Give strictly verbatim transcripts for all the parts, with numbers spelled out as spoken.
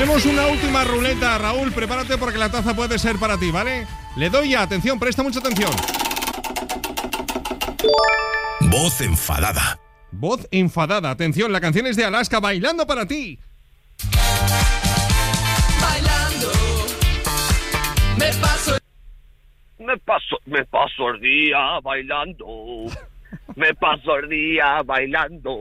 Tenemos una última ruleta, Raúl, prepárate porque la taza puede ser para ti, ¿vale? Le doy ya, atención, presta mucha atención. Voz enfadada. Voz enfadada, atención, la canción es de Alaska, Bailando para ti. Bailando, me paso, Me paso, me paso el día bailando. Me paso el día bailando.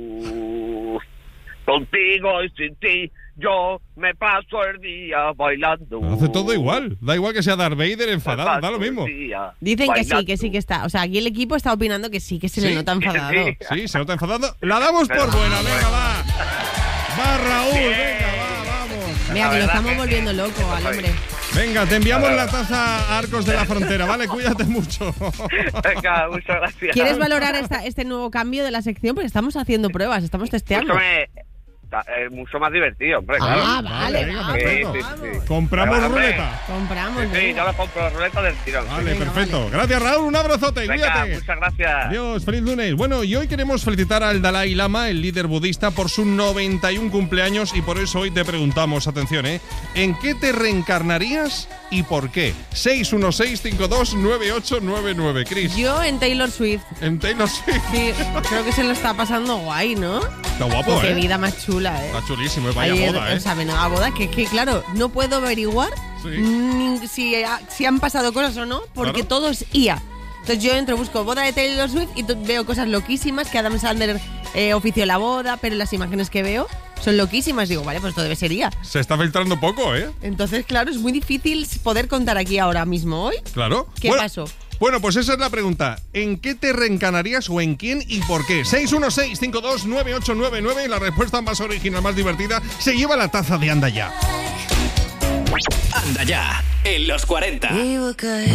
Contigo y sin ti, yo me paso el día bailando. Hace todo igual, da igual que sea Darth Vader enfadado, da lo mismo. Dicen que sí, que sí que está. O sea, aquí el equipo está opinando que sí, que se ¿Sí? le nota enfadado. Sí. Sí, se nota enfadado. La damos por buena, venga, va. Va, Raúl, venga, va, vamos. Mira, que lo estamos volviendo loco al hombre. Venga, te enviamos la taza a Arcos de la Frontera, ¿vale? Cuídate mucho. Venga, muchas gracias. ¿Quieres valorar esta, este nuevo cambio de la sección? Porque estamos haciendo pruebas, estamos testeando. Mucho, me, eh, mucho más divertido, hombre, claro. Ah, vale, venga, vamos, perfecto. Sí, sí, vamos. sí. Compramos Venga, hombre. ruleta. Compramos. Sí, venga. yo le compro la ruleta del tirón. Vale, Venga, perfecto. vale. Gracias, Raúl, un abrazote, Venga, cuídate. muchas gracias. Adiós, feliz lunes. Bueno, y hoy queremos felicitar al Dalai Lama, el líder budista, por su noventa y uno cumpleaños y por eso hoy te preguntamos, atención, ¿eh? ¿En qué te reencarnarías y por qué? seis uno seis, cinco dos nueve ocho nueve nueve, Chris. Yo en Taylor Swift. En Taylor Swift. Sí, creo que se lo está pasando guay, ¿no? Está guapo, Qué ¿eh? vida más chula, ¿eh? Está chulísimo, vaya Ayer, boda, ¿eh? O sea, menuda boda, que, que claro, no puedo averiguar Sí. ni si, ha- si han pasado cosas o no, porque Claro. todo es I A. Entonces yo entro, busco boda de Taylor Swift y t- veo cosas loquísimas, que Adam Sandler eh, ofició la boda, pero las imágenes que veo son loquísimas. Digo, vale, pues esto debe ser I A. Se está filtrando poco, ¿eh? Entonces, claro, es muy difícil poder contar aquí ahora mismo hoy. Claro. ¿Qué Bueno, pasó? Bueno, pues esa es la pregunta. ¿En qué te reencarnarías o en quién y por qué? seis uno seis, cinco dos nueve ocho nueve nueve. La respuesta más original, más divertida, se lleva la taza de Anda Ya. Anda ya, en los cuarenta. We were good.